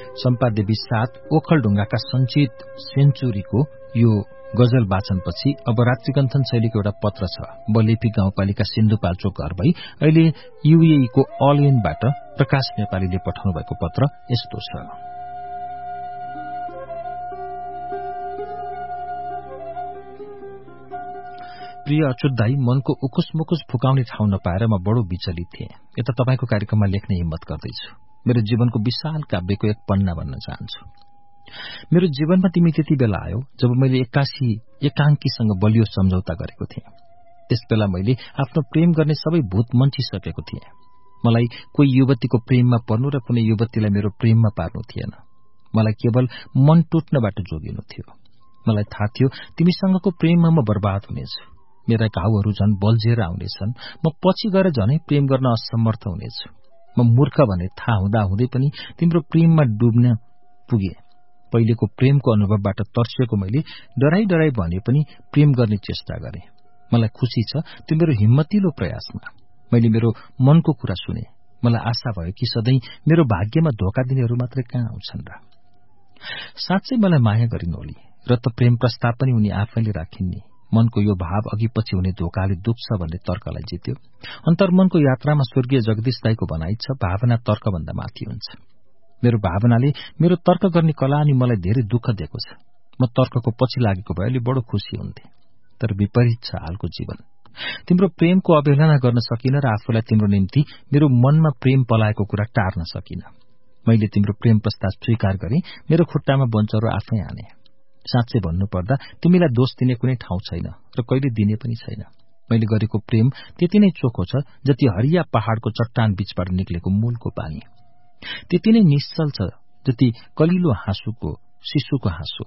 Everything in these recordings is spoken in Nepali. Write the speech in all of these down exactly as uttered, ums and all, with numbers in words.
सम्पादेवी सात ओखलढुङ्गाका सञ्चित सेन्चुरीको यो गजल वाचनपछि अब रात्रिगन्थन शैलीको एउटा पत्र छ। बलेपी गाउँपालिका सिन्धुपाल्चोक घर भई अहिले युएईको अल इनबाट प्रकाश नेपालीले पठाउनु भएको पत्र यस्तो छ। प्रिय अच्युत दाई, मनको उकुस मुकुस फुकाउने ठाउँ नपाएर म बडो विचलित थिएँ। यता तपाईको कार्यक्रममा लेख्ने हिम्मत गर्दैछु। मेरो जीवनको विशाल काव्यको एक पन्ना बन्न चाहन्छु। मेरो जीवनमा तिमी त्यति बेला आयो जब मैले एक्कासी एकांकीसँग बलियो सम्झौता गरेको थिएँ। त्यसबेला मैले आफ्नो प्रेम गर्ने सबै भूत मन्चिसकेको थिएँ। मलाई कोही युवतीको प्रेममा पर्नु र कुनै युवतीलाई मेरो प्रेममा पार्नु थिएन। मलाई केवल मन टुट्नबाट जोगिनु थियो। मलाई थाहा थियो तिमीसँगको प्रेममा म बर्बाद हुनेछु। मेरा घाउहरू झन् बल्झिएर आउनेछन्। म पछि गएर झनै प्रेम गर्न असमर्थ हुनेछु। म मूर्ख भने थाहा हुँदा हुँदै पनि तिम्रो प्रेममा डुब्न पुगे। पहिलेको प्रेमको अनुभवबाट तर्सिएको मैले डराई डराई भने पनि प्रेम गर्ने चेष्टा गरे। मलाई खुशी छ त्यो मेरो हिम्मतिलो प्रयासमा। मैले मेरो मनको कुरा सुने। मलाई आशा भयो कि सधैँ मेरो भाग्यमा धोका दिनेहरू मात्रै कहाँ आउँछन् र। साँच्चै मलाई माया गरिनोली र त प्रेम प्रस्ताव पनि उनी आफैले राखिन्। मनको यो भाव अघि पछि हुने धोकाले दुख्छ भन्ने तर्कलाई जित्यो। अन्तर्मनको यात्रामा स्वर्गीय जगदीश दाईको भनाइ छ, भावना तर्कभन्दा माथि हुन्छ। मेरो भावनाले मेरो तर्क गर्ने कला अनि मलाई धेरै दुःख दिएको छ। म तर्कको पछि लागेको भएले बडो खुशी हुन्थे। तर विपरीत छ हालको जीवन। तिम्रो प्रेमको अवहेलना गर्न सकिन र आफूलाई तिम्रो निम्ति मेरो मनमा प्रेम पलाएको कुरा टार्न सकिन। मैले तिम्रो प्रेम प्रस्ताव स्वीकार गरेँ। मेरो खुट्टामा बन्चरो आफै हाने। साँच्चै भन्नुपर्दा तिमीलाई दोष दिने कुनै ठाउँ छैन र कहिले दिने पनि छैन। मैले गरेको प्रेम त्यति नै चोखो छ जति हरिया पहाड़को चट्टान बीचबाट निक्लेको मूलको पानी। त्यति नै निश्चल छ जति कलिलो हाँसुको शिशुको हाँसो।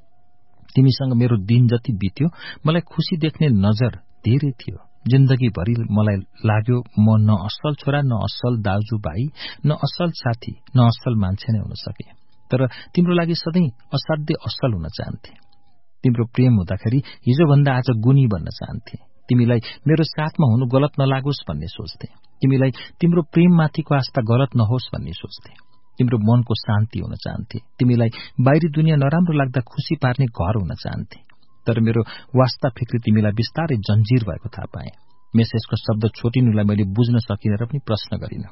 तिमीसँग मेरो दिन जति बित्यो मलाई खुशी देख्ने नजर धेरै थियो। जिन्दगीभरि मलाई लाग्यो म न असल छोरा, न असल दाजु भाइ, न असल साथी, न असल मान्छे नै हुन सके। तर तिम्रो लागि सधैँ असाध्य असल हुन चाहन्थे। तिम्रो प्रेम हुँदाखेरि हिजोभन्दा आज गुणी बन्न चाहन्थे। तिमीलाई मेरो साथमा हुनु गलत नलागोस् भन्ने सोच्थे। तिमीलाई तिम्रो प्रेममाथिको आस्था गलत नहोस् भन्ने सोच्थे। तिम्रो मनको शान्ति हुन चाहन्थे। तिमीलाई बाहिरी दुनियाँ नराम्रो लाग्दा खुशी पार्ने घर हुन चाहन्थे। तर मेरो वास्ता फिक्री तिमीलाई बिस्तारै जन्जिर भएको थाहा पाएँ। मेसेजको शब्द छोटिनुलाई मैले बुझ्न सकिन र पनि प्रश्न गरिन।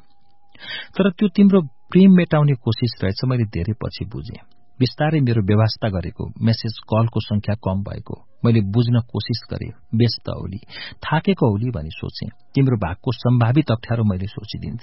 तर त्यो तिम्रो प्रेम मेटाउने कोसिस रहेछ मैले धेरै पछि बुझेँ। बिस्तारै मेरो व्यवस्था गरेको मेसेज कलको संख्या कम भएको मैले बुझ्न कोसिस गरेँ। व्यस्त औली, थाकेको औली भनी सोचेँ। तिम्रो भागको सम्भावित अप्ठ्यारो मैले सोचिदिन्थे।